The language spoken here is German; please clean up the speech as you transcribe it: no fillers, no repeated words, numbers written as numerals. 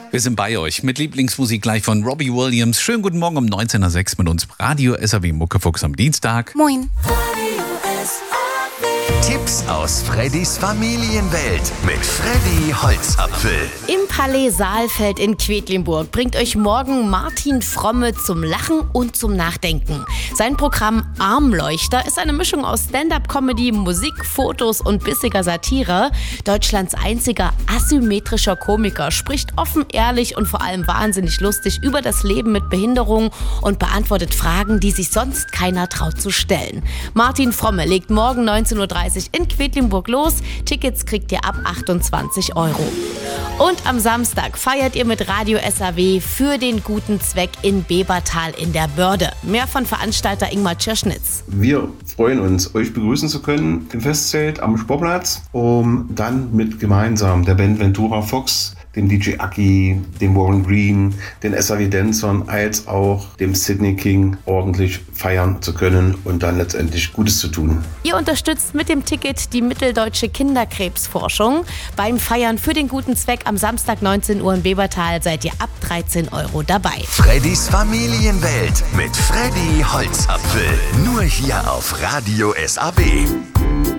Wir sind bei euch mit Lieblingsmusik gleich von Robbie Williams. Schönen guten Morgen um 19.06 Uhr mit uns Radio SAW Muckefuchs am Dienstag. Moin. Tipps aus Freddys Familienwelt mit Freddy Holzapfel. Im Palais Saalfeld in Quedlinburg bringt euch morgen Martin Fromme zum Lachen und zum Nachdenken. Sein Programm Armleuchter ist eine Mischung aus Stand-up-Comedy, Musik, Fotos und bissiger Satire. Deutschlands einziger asymmetrischer Komiker spricht offen, ehrlich und vor allem wahnsinnig lustig über das Leben mit Behinderung und beantwortet Fragen, die sich sonst keiner traut zu stellen. Martin Fromme legt morgen 19.30 Uhr in Quedlinburg los. Tickets kriegt ihr ab 28 €. Und am Samstag feiert ihr mit Radio SAW für den guten Zweck in Bebertal in der Börde. Mehr von Veranstalter Ingmar Tschirschnitz. Wir freuen uns, euch begrüßen zu können im Festzelt am Sportplatz, um dann mit gemeinsam der Band Ventura Fox, dem DJ Aki, dem Warren Green, den SAW Dancern als auch dem Sydney King ordentlich feiern zu können und dann letztendlich Gutes zu tun. Ihr unterstützt mit dem Ticket die mitteldeutsche Kinderkrebsforschung. Beim Feiern für den guten Zweck am Samstag 19 Uhr in Bebertal seid ihr ab 13 € dabei. Freddys Familienwelt mit Freddy Holzapfel. Nur hier auf Radio SAW.